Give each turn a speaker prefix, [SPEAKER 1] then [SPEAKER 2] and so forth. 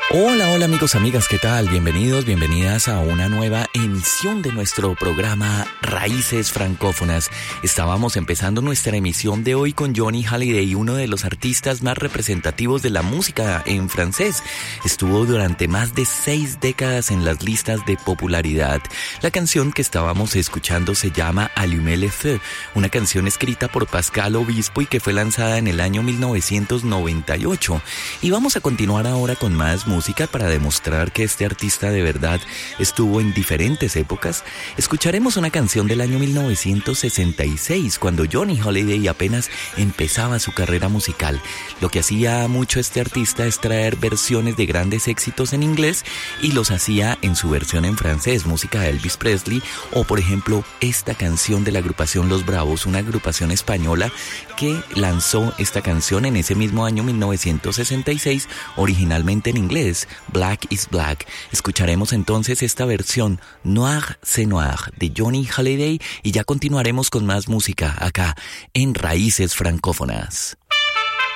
[SPEAKER 1] Hola, hola amigos, amigas, ¿qué tal? Bienvenidos, bienvenidas a una nueva emisión de nuestro programa Raíces Francófonas. Estábamos empezando nuestra emisión de hoy con Johnny Hallyday, uno de los artistas más representativos de la música en francés. Estuvo durante más de 6 décadas en las listas de popularidad. La canción que estábamos escuchando se llama Allumez le feu, una canción escrita por Pascal Obispo y que fue lanzada en el año 1998. Y vamos a continuar ahora con más música para demostrar que este artista de verdad estuvo en diferentes épocas. Escucharemos una canción del año 1966, cuando Johnny Hallyday apenas empezaba su carrera musical. Lo que hacía mucho este artista es traer versiones de grandes éxitos en inglés y los hacía en su versión en francés, música de Elvis Presley, o por ejemplo esta canción de la agrupación Los Bravos, una agrupación española que lanzó esta canción en ese mismo año 1966, originalmente en inglés, Black is Black. Escucharemos entonces esta versión Noir c'est Noir de Johnny Hallyday y ya continuaremos con más música acá en Raíces Francófonas.